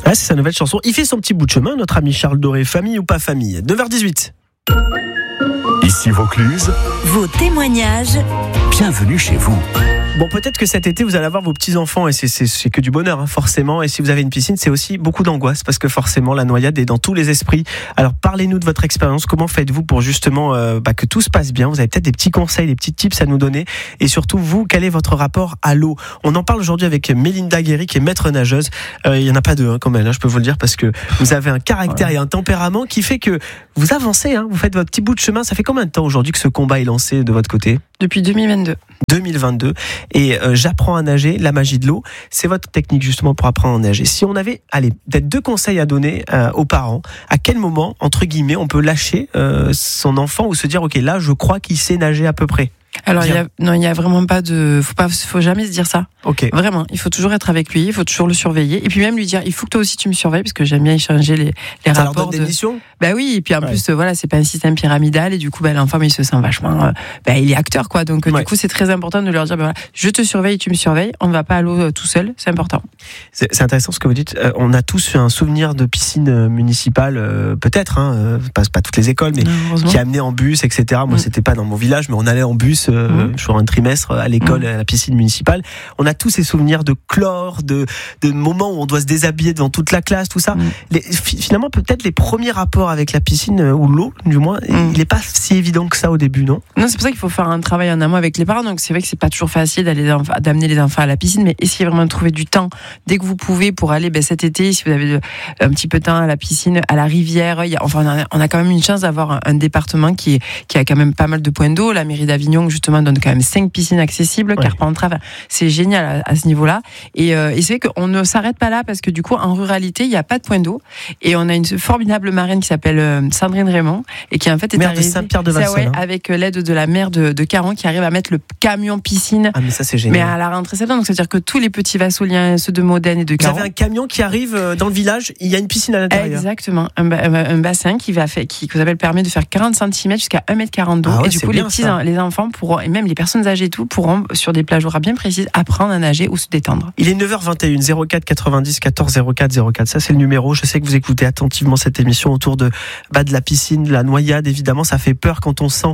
Ah, c'est sa nouvelle chanson. Il fait son petit bout de chemin, notre ami Charles Doré, famille ou pas famille. 9h18. Ici Vaucluse. Vos témoignages. Bienvenue chez vous. Bon, peut-être que cet été, vous allez avoir vos petits-enfants et c'est que du bonheur, forcément. Et si vous avez une piscine, c'est aussi beaucoup d'angoisse parce que forcément, la noyade est dans tous les esprits. Alors, parlez-nous de votre expérience. Comment faites-vous pour justement que tout se passe bien? Vous avez peut-être des petits conseils, des petits tips à nous donner. Et surtout, vous, quel est votre rapport à l'eau? On en parle aujourd'hui avec Mélinda Guéry, qui est maître nageuse. Il n'y en a pas deux comme elle, je peux vous le dire, parce que vous avez un caractère et un tempérament qui fait que vous avancez, vous faites votre petit bout de chemin. Ça fait combien de temps aujourd'hui que ce combat est lancé de votre côté? Depuis 2022. 2022. Et j'apprends à nager, la magie de l'eau, c'est votre technique justement pour apprendre à nager. Si on avait, peut-être 2 conseils à donner aux parents, à quel moment, entre guillemets, on peut lâcher son enfant ou se dire, ok, là, je crois qu'il sait nager à peu près? Alors, il y a vraiment pas de, faut jamais se dire ça. Ok. Vraiment, il faut toujours être avec lui, il faut toujours le surveiller, et puis même lui dire, il faut que toi aussi tu me surveilles, parce que j'aime bien échanger les ça rapports. leur donne des missions. Bah oui, et puis en plus, voilà, c'est pas un système pyramidal, et du coup, l'enfant, il se sent vachement, il est acteur, quoi. Donc, du coup, c'est très important de leur dire, voilà, je te surveille, tu me surveilles, on ne va pas à l'eau tout seul, c'est important. C'est intéressant ce que vous dites. On a tous un souvenir de piscine municipale, peut-être, pas toutes les écoles, mais qui amenait en bus, etc. Moi, c'était pas dans mon village, mais on allait en bus sur un trimestre à l'école, à la piscine municipale. On a tous ces souvenirs de chlore, de moments où on doit se déshabiller devant toute la classe, tout ça. Finalement, peut-être les premiers rapports avec la piscine ou l'eau, du moins, il n'est pas si évident que ça au début, non? Non, c'est pour ça qu'il faut faire un travail en amont avec les parents. Donc c'est vrai que c'est pas toujours facile d'amener les enfants à la piscine, mais essayez vraiment de trouver du temps dès que vous pouvez pour aller cet été, si vous avez un petit peu de temps à la piscine, à la rivière. On a quand même une chance d'avoir un département qui a quand même pas mal de points d'eau. La mairie d'Avignon justement donne quand même 5 piscines accessibles, Carpentras. C'est génial à ce niveau-là. Et c'est vrai qu'on ne s'arrête pas là parce que du coup en ruralité il n'y a pas de point d'eau et on a une formidable marraine qui s'appelle Sandrine Raymond et qui en fait est arrivée de Saint-Pierre-de-Valsol, avec l'aide de la maire de Caron qui arrive à mettre le camion piscine. Ah mais ça c'est génial. Mais à la rentrée septembre, donc ça veut dire que tous les petits Vassoliens, ceux de Modène et de Caron. Vous avez un camion qui arrive dans le village, il y a une piscine à l'intérieur. Exactement, un bassin qui permet de faire 40 cm jusqu'à 1m40 d'eau. Et du coup les enfants pourront, et même les personnes âgées et tout, pourront sur des plages horaires bien précises apprendre à nager ou se détendre. Il est 9h21, 04 90 14 04 04. Ça c'est le numéro. Je sais que vous écoutez attentivement cette émission autour de la piscine, de la noyade. Évidemment, ça fait peur quand on sait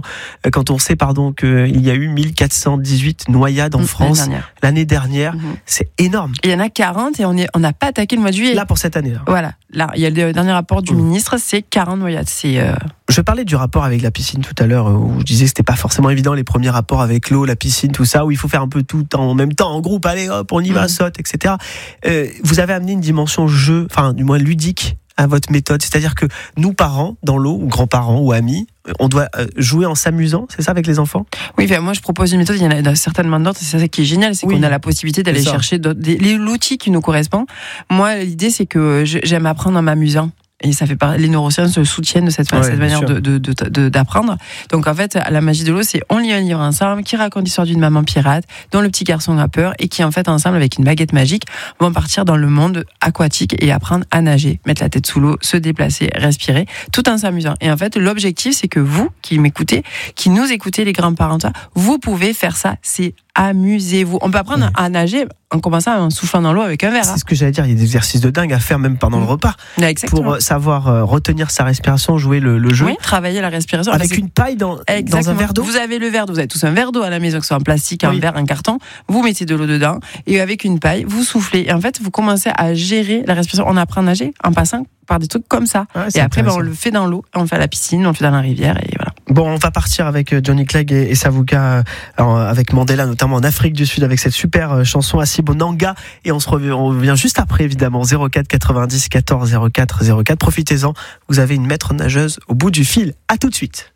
qu'il y a eu 1418 noyades en France l'année dernière. C'est énorme. Il y en a 40 et on n'a pas attaqué le mois de juillet. Là pour cette année. Voilà. Là, il y a le dernier rapport du ministre, c'est 40 noyades. Je parlais du rapport avec la piscine tout à l'heure, où je disais que c'était pas forcément évident les premiers rapports avec l'eau, la piscine, tout ça, où il faut faire un peu tout en même temps, en groupe, allez hop, on y va, saute, etc. Vous avez amené une dimension jeu, enfin du moins ludique à votre méthode, c'est-à-dire que nous parents dans l'eau, ou grands-parents ou amis, on doit jouer en s'amusant, c'est ça avec les enfants? Oui, moi je propose une méthode, il y en a certainement d'autres, c'est ça qui est génial, c'est qu'on a la possibilité d'aller chercher l'outil qui nous correspond. Moi l'idée c'est que j'aime apprendre en m'amusant. Et ça fait les neurosciences soutiennent de cette manière d'apprendre. Donc en fait, la magie de l'eau, c'est on lit un livre ensemble qui raconte l'histoire d'une maman pirate dont le petit garçon a peur et qui en fait ensemble avec une baguette magique vont partir dans le monde aquatique et apprendre à nager, mettre la tête sous l'eau, se déplacer, respirer, tout en s'amusant. Et en fait, l'objectif, c'est que vous qui m'écoutez, qui nous écoutez les grands-parents, vous pouvez faire ça. C'est amusez-vous. On peut apprendre à nager en commençant en soufflant dans l'eau avec un verre. C'est ce que j'allais dire, il y a des exercices de dingue à faire même pendant le repas. Pour savoir retenir sa respiration, jouer le jeu. Oui, travailler la respiration. Avec une paille dans un verre d'eau. Vous avez le verre d'eau, vous avez tous un verre d'eau à la maison, que ce soit en plastique, en verre, en carton. Vous mettez de l'eau dedans et avec une paille, vous soufflez. Et en fait, vous commencez à gérer la respiration. On apprend à nager en passant par des trucs comme ça. Et après, on le fait dans l'eau, on fait à la piscine, on le fait dans la rivière et voilà. Bon, on va partir avec Johnny Clegg et Savuka, avec Mandela notamment en Afrique du Sud avec cette super chanson Asibonanga et on revient juste après évidemment 04 90 14 04 04. Profitez-en, vous avez une maître nageuse au bout du fil. À tout de suite.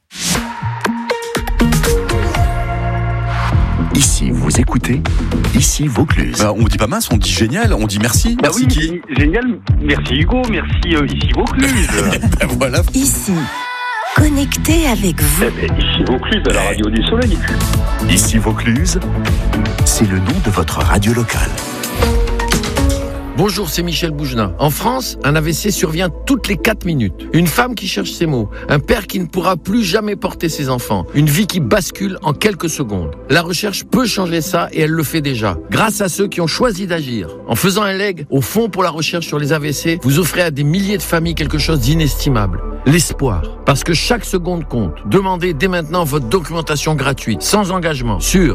Ici, vous écoutez, ici Vaucluse. On dit pas mince, on dit génial, on dit merci. Merci qui? Génial, merci Hugo, merci ici Vaucluse. Voilà. Ici, connecté avec vous. Ici Vaucluse, à la radio du soleil. Ici Vaucluse, c'est le nom de votre radio locale. Bonjour, c'est Michel Boujna. En France, un AVC survient toutes les 4 minutes. Une femme qui cherche ses mots, un père qui ne pourra plus jamais porter ses enfants, une vie qui bascule en quelques secondes. La recherche peut changer ça et elle le fait déjà. Grâce à ceux qui ont choisi d'agir. En faisant un leg au Fonds pour la recherche sur les AVC, vous offrez à des milliers de familles quelque chose d'inestimable. L'espoir. Parce que chaque seconde compte. Demandez dès maintenant votre documentation gratuite, sans engagement, sur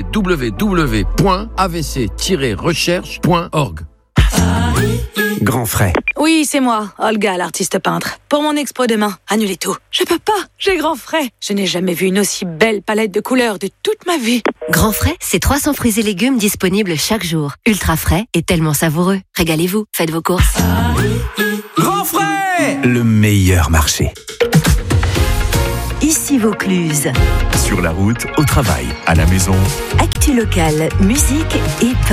www.avc-recherche.org. Grand frais. Oui, c'est moi, Olga, l'artiste peintre. Pour mon expo demain, annulez tout. Je peux pas, j'ai grand frais. Je n'ai jamais vu une aussi belle palette de couleurs de toute ma vie. Grand frais, c'est 300 fruits et légumes disponibles chaque jour. Ultra frais et tellement savoureux. Régalez-vous, faites vos courses. Grand frais. Le meilleur marché. Ici Vaucluse. Sur la route, au travail, à la maison. Actu locale, musique et